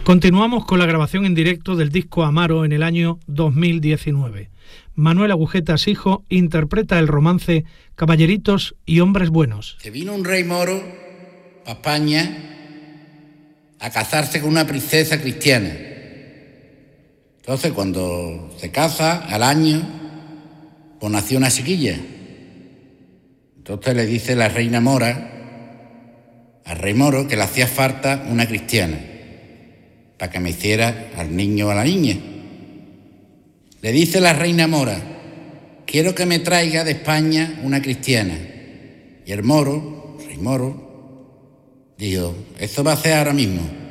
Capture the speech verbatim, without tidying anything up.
Continuamos con la grabación en directo del disco Amaro en el año dos mil diecinueve. Manuel Agujetas Hijo interpreta el romance Caballeritos y Hombres Buenos. Que vino un rey moro a España a casarse con una princesa cristiana. Entonces, cuando se casa, al año, pues nació una chiquilla. Entonces le dice la reina mora al rey moro que le hacía falta una cristiana para que me hiciera al niño o a la niña. Le dice la reina mora: quiero que me traiga de España una cristiana. Y el moro, el rey moro, dijo: eso va a ser ahora mismo.